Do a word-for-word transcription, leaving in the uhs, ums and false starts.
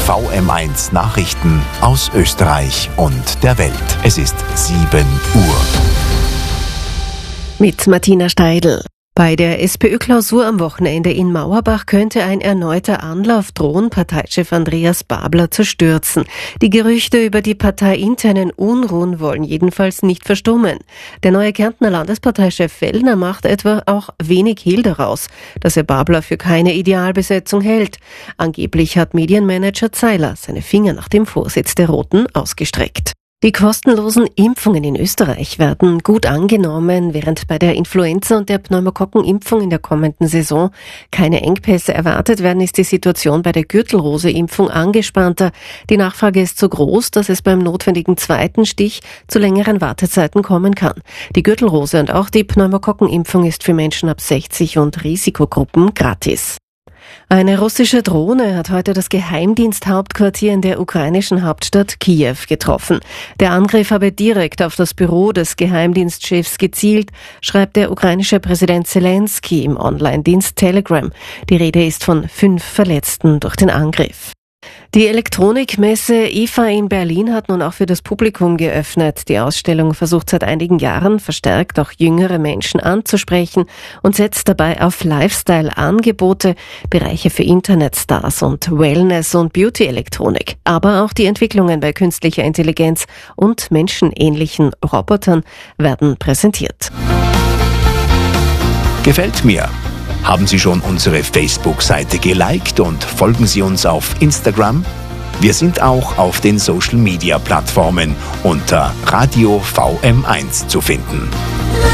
V M eins Nachrichten aus Österreich und der Welt. Es ist sieben Uhr. Mit Martina Steidl. Bei der SPÖ-Klausur am Wochenende in Mauerbach könnte ein erneuter Anlauf drohen, Parteichef Andreas Babler zu stürzen. Die Gerüchte über die parteiinternen Unruhen wollen jedenfalls nicht verstummen. Der neue Kärntner Landesparteichef Fellner macht etwa auch wenig Hehl daraus, dass er Babler für keine Idealbesetzung hält. Angeblich hat Medienmanager Zeiler seine Finger nach dem Vorsitz der Roten ausgestreckt. Die kostenlosen Impfungen in Österreich werden gut angenommen, während bei der Influenza- und der Pneumokokkenimpfung in der kommenden Saison keine Engpässe erwartet werden, ist die Situation bei der Gürtelrose-Impfung angespannter. Die Nachfrage ist so groß, dass es beim notwendigen zweiten Stich zu längeren Wartezeiten kommen kann. Die Gürtelrose und auch die Pneumokokkenimpfung ist für Menschen ab sechzig und Risikogruppen gratis. Eine russische Drohne hat heute das Geheimdiensthauptquartier in der ukrainischen Hauptstadt Kiew getroffen. Der Angriff habe direkt auf das Büro des Geheimdienstchefs gezielt, schreibt der ukrainische Präsident Zelensky im Online-Dienst Telegram. Die Rede ist von fünf Verletzten durch den Angriff. Die Elektronikmesse I F A in Berlin hat nun auch für das Publikum geöffnet. Die Ausstellung versucht seit einigen Jahren verstärkt auch jüngere Menschen anzusprechen und setzt dabei auf Lifestyle-Angebote, Bereiche für Internetstars und Wellness- und Beauty-Elektronik. Aber auch die Entwicklungen bei künstlicher Intelligenz und menschenähnlichen Robotern werden präsentiert. Gefällt mir? Haben Sie schon unsere Facebook-Seite geliked und folgen Sie uns auf Instagram? Wir sind auch auf den Social-Media-Plattformen unter Radio V M eins zu finden.